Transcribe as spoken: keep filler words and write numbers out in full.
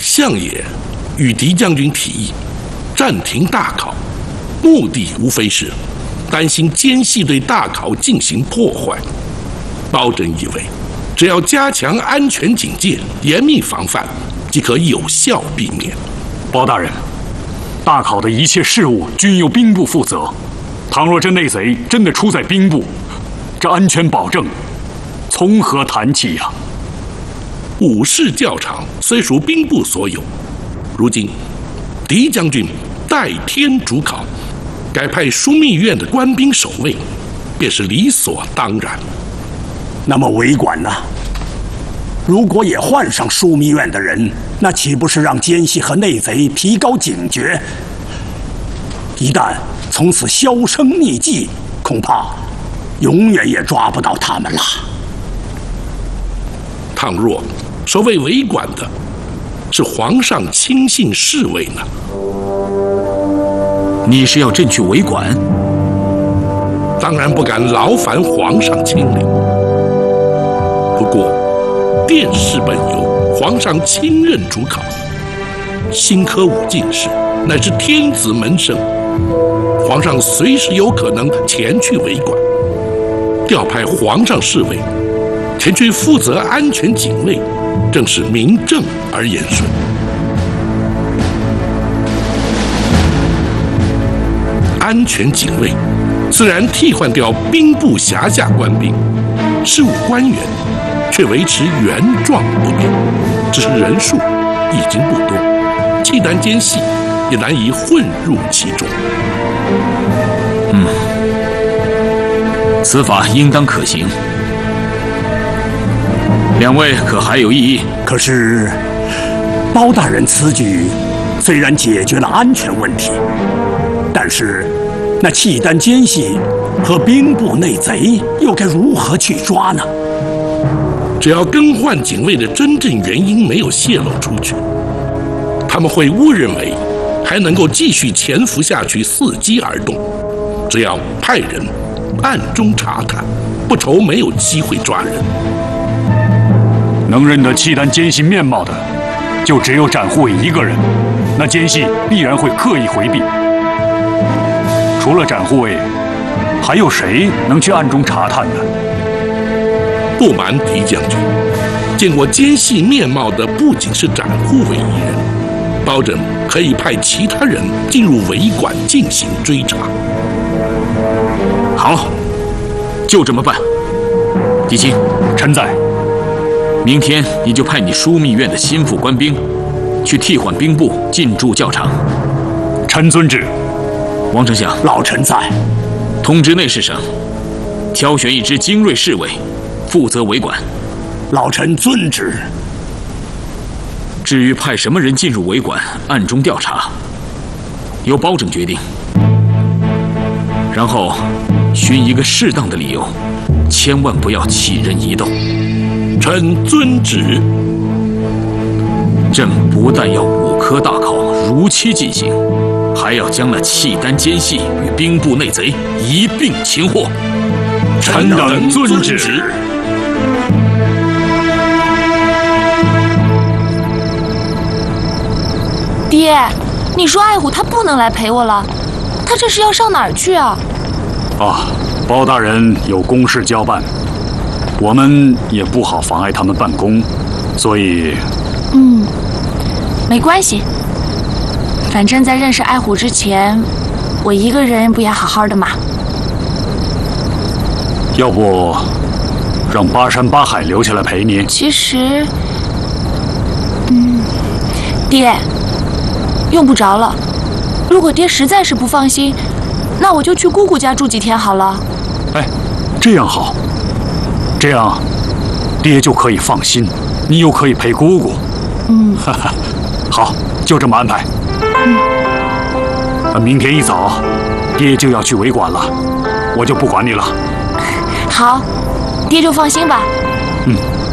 相爷与狄将军提议暂停大考，目的无非是担心奸细对大考进行破坏。包拯以为，只要加强安全警戒，严密防范，即可有效避免。 包大人，大考的一切事务均由兵部负责，倘若这内贼真的出在兵部，这安全保证从何谈起呀？ 武士教场虽属兵部所有，如今狄将军代天主考，改派枢密院的官兵守卫，便是理所当然。 那么韦管呢？如果也换上枢密院的人，那岂不是让奸细和内贼提高警觉？一旦从此销声匿迹，恐怕永远也抓不到他们了。 倘若守卫韦管的是皇上亲信侍卫呢？ 你是要朕去韦管？ 当然不敢劳烦皇上亲临。不过殿试本由皇上亲任主考，新科武进士乃是天子门生，皇上随时有可能前去韦管，调派皇上侍卫前去负责安全警卫，正是名正而言顺。安全警卫自然替换掉兵部辖下官兵，事务官员却维持原状不变，只是人数已经不多，契丹奸细也难以混入其中。 嗯，此法应当可行。两位可还有异议？ 可是，包大人此举虽然解决了安全问题，但是那契丹奸细和兵部内贼又该如何去抓呢？ 只要更换警卫的真正原因没有泄露出去，他们会误认为还能够继续潜伏下去，伺机而动。只要派人暗中查探，不愁没有机会抓人。 能认得契丹奸细面貌的，就只有展护卫一个人，那奸细必然会刻意回避。除了展护卫，还有谁能去暗中查探呢？ 不瞒狄将军，见过奸细面貌的不仅是展护卫一人，包拯可以派其他人进入韦管进行追查。 好，就这么办。狄青， 臣在。 明天你就派你枢密院的心腹官兵，去替换兵部进驻教场。 臣遵旨。 王丞相， 老臣在。 通知内侍省，挑选一支精锐侍卫，负责韦管。 老臣遵旨。 至于派什么人进入韦管暗中调查，由包拯决定。然后寻一个适当的理由，千万不要弃人疑窦。 臣遵旨。 朕不但要武科大考如期进行，还要将那契丹奸细与兵部内贼一并擒获。 臣等遵旨。 爹，你说爱虎他不能来陪我了，他这是要上哪儿去啊？ 啊，包大人有公事交办，我们也不好妨碍他们办公，所以…… 嗯，没关系。反正在认识爱虎之前，我一个人不也好好的嘛？ 要不让巴山巴海留下来陪你？ 其实，嗯，爹，用不着了。如果爹实在是不放心，那我就去姑姑家住几天好了。 哎，这样好，这样爹就可以放心，你又可以陪姑姑。 嗯， 哈哈，好，就这么安排。嗯，明天一早，爹就要去韦管了，我就不管你了。 好，爹就放心吧。 嗯。